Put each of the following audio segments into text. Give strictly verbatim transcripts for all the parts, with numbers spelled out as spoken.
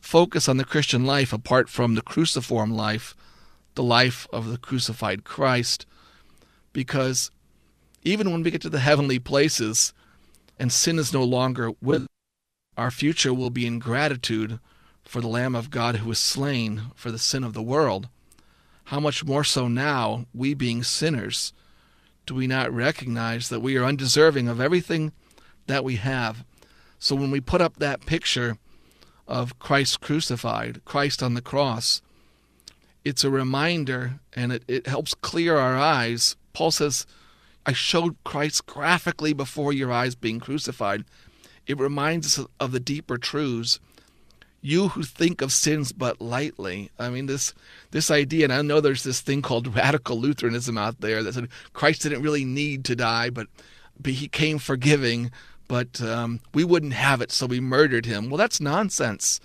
focus on the Christian life apart from the cruciform life, the life of the crucified Christ, because even when we get to the heavenly places and sin is no longer with us, our future will be in gratitude for the Lamb of God who was slain for the sin of the world. How much more so now, we being sinners, do we not recognize that we are undeserving of everything that we have? So when we put up that picture of Christ crucified, Christ on the cross, it's a reminder, and it, it helps clear our eyes. Paul says, I showed Christ graphically before your eyes being crucified. It reminds us of the deeper truths. You who think of sins but lightly. I mean, this this idea, and I know there's this thing called radical Lutheranism out there that said Christ didn't really need to die, but, but he came forgiving, but um, we wouldn't have it, so we murdered him. Well, that's nonsense,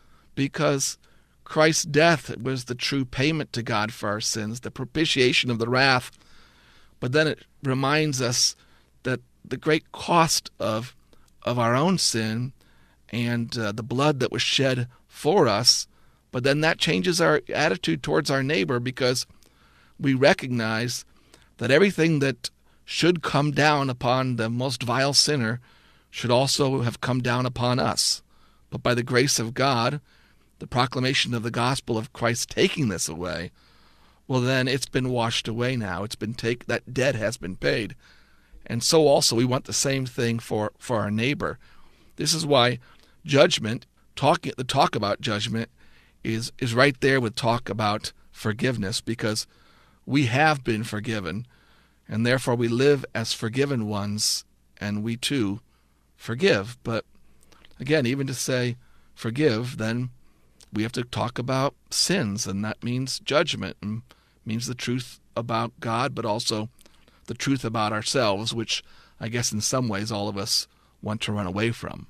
because Christ's death was the true payment to God for our sins, the propitiation of the wrath. But then it reminds us that the great cost of of our own sin and uh, the blood that was shed for us, but then that changes our attitude towards our neighbor, because we recognize that everything that should come down upon the most vile sinner should also have come down upon us. But by the grace of God, the proclamation of the gospel of Christ taking this away, well, then it's been washed away now. It's been take that debt has been paid. And so also we want the same thing for, for our neighbor. This is why judgment, talking the talk about judgment, is is right there with talk about forgiveness, because we have been forgiven, and therefore we live as forgiven ones, and we too forgive. But again, even to say forgive, then we have to talk about sins, and that means judgment, and means the truth about God, but also the truth about ourselves, which I guess in some ways all of us want to run away from.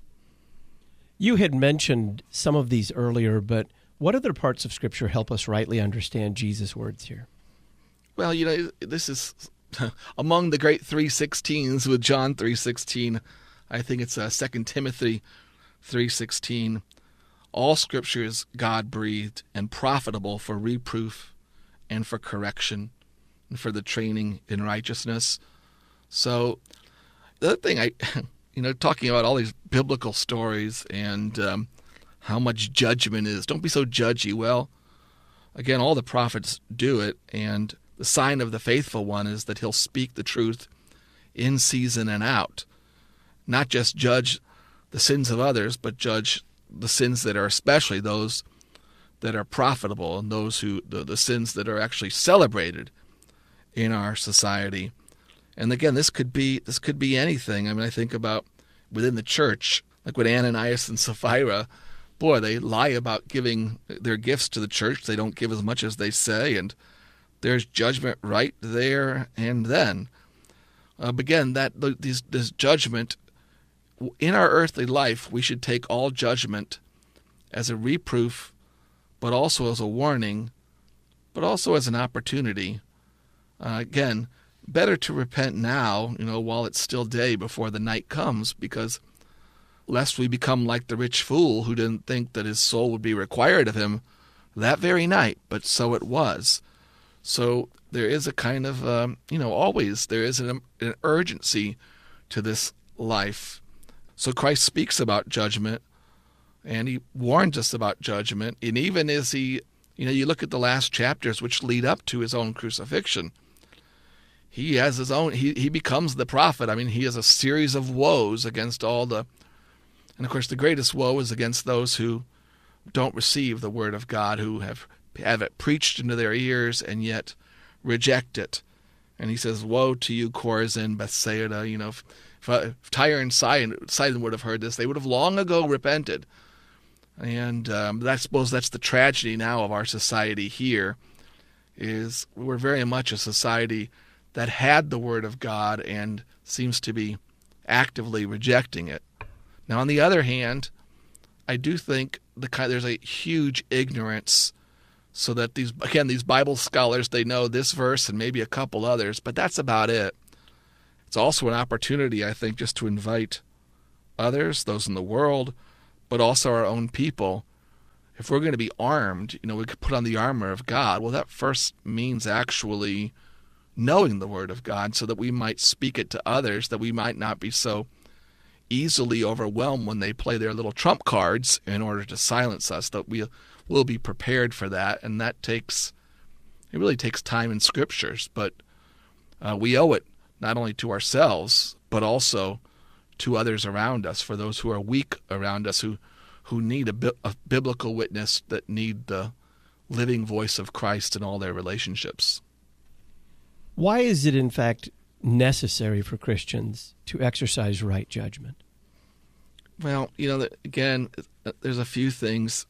You had mentioned some of these earlier, but what other parts of Scripture help us rightly understand Jesus' words here? Well, you know, this is among the great three sixteens with John three sixteen. I think it's uh, Second Timothy three sixteen. All Scripture is God-breathed and profitable for reproof and for correction and for the training in righteousness. So the other thing, I, you know, talking about all these biblical stories and um, how much judgment is, don't be so judgy. Well, again, all the prophets do it, and the sign of the faithful one is that he'll speak the truth in season and out. Not just judge the sins of others, but judge the sins that are especially those that are profitable, and those who the, the sins that are actually celebrated in our society. And again, this could be this could be anything. I mean, I think about within the church, like with Ananias and Sapphira. Boy, they lie about giving their gifts to the church. They don't give as much as they say, and there's judgment right there and then. Uh, but again, that these, this judgment in our earthly life, we should take all judgment as a reproof, but also as a warning, but also as an opportunity. Uh, again, better to repent now, you know, while it's still day before the night comes, because lest we become like the rich fool who didn't think that his soul would be required of him that very night, but so it was. So there is a kind of, um, you know, always there is an, an urgency to this life. So Christ speaks about judgment, and he warns us about judgment. And even as he, you know, you look at the last chapters which lead up to his own crucifixion, he has his own, he, he becomes the prophet. I mean, he has a series of woes against all the, and of course the greatest woe is against those who don't receive the word of God, who have, have it preached into their ears and yet reject it. And he says, woe to you, Chorazin, Bethsaida. You know, if, if, if Tyre and Sidon, Sidon would have heard this, they would have long ago repented. And um, I suppose that's the tragedy now of our society here, is we're very much a society that had the word of God and seems to be actively rejecting it. Now, on the other hand, I do think the kind, there's a huge ignorance, so that these, again, these Bible scholars, they know this verse and maybe a couple others, but that's about it. It's also an opportunity, I think, just to invite others, those in the world, but also our own people, if we're going to be armed, you know, we could put on the armor of God. Well, that first means actually knowing the Word of God so that we might speak it to others, that we might not be so easily overwhelmed when they play their little trump cards in order to silence us, that we will be prepared for that. And that takes, it really takes time in Scriptures, but uh, we owe it not only to ourselves, but also to others around us, for those who are weak around us, who, who need a, bi- a biblical witness, that need the living voice of Christ in all their relationships. Why is it, in fact, necessary for Christians to exercise right judgment? Well, you know, again, there's a few things.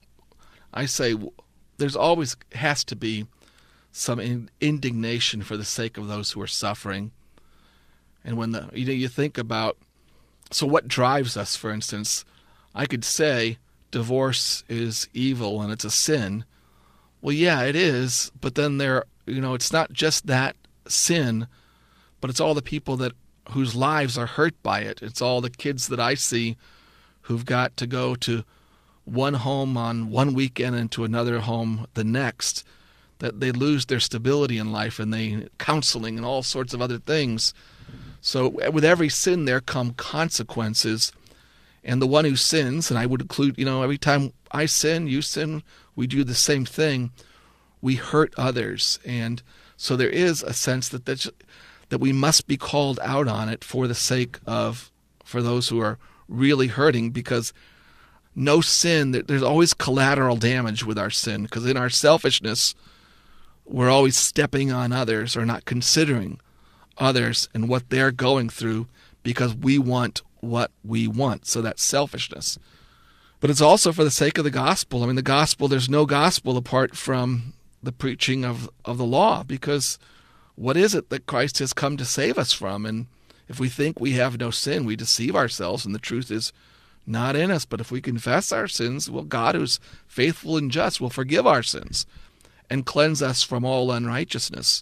I say there's always has to be some indignation for the sake of those who are suffering. And when the you know you think about, so what drives us, for instance, I could say divorce is evil and it's a sin. Well, yeah, it is, but then there, you know, it's not just that sin, but it's all the people that whose lives are hurt by it. It's all the kids that I see who've got to go to one home on one weekend and to another home the next, that they lose their stability in life, and they counseling and all sorts of other things. So with every sin there come consequences, and the one who sins, and I would include, you know, every time I sin, you sin, we do the same thing, we hurt others. And so there is a sense that that's, that we must be called out on it for the sake of, for those who are really hurting, because no sin, there's always collateral damage with our sin, because in our selfishness, we're always stepping on others or not considering others and what they're going through because we want what we want. So that's selfishness. But it's also for the sake of the gospel. I mean, the gospel, there's no gospel apart from the preaching of, of the law, because what is it that Christ has come to save us from? And if we think we have no sin, we deceive ourselves, and the truth is not in us. But if we confess our sins, well, God, who's faithful and just, will forgive our sins and cleanse us from all unrighteousness.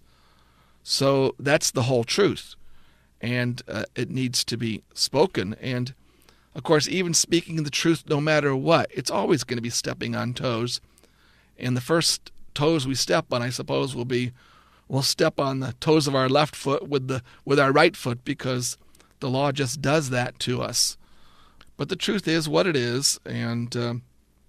So that's the whole truth, and uh, it needs to be spoken. And, of course, even speaking the truth no matter what, it's always going to be stepping on toes. And the first toes we step on, I suppose, will be we'll step on the toes of our left foot with the with our right foot, because the law just does that to us. But the truth is what it is, and um,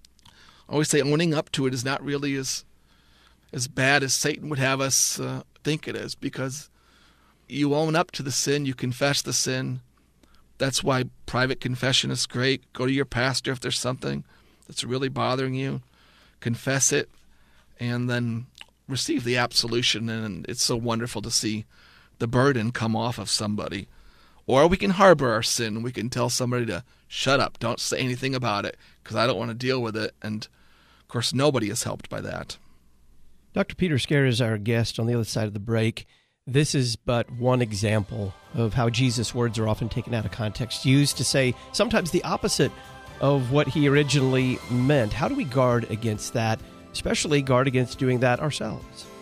I always say owning up to it is not really as as bad as Satan would have us uh, think it is, because you own up to the sin, you confess the sin. That's why private confession is great. Go to your pastor if there's something that's really bothering you, confess it, and then receive the absolution. And it's so wonderful to see the burden come off of somebody. Or we can harbor our sin. We can tell somebody to shut up, don't say anything about it, because I don't want to deal with it. And, of course, nobody is helped by that. Doctor Peter Scaer is our guest on the other side of the break. This is but one example of how Jesus' words are often taken out of context, used to say sometimes the opposite of what he originally meant. How do we guard against that, especially guard against doing that ourselves?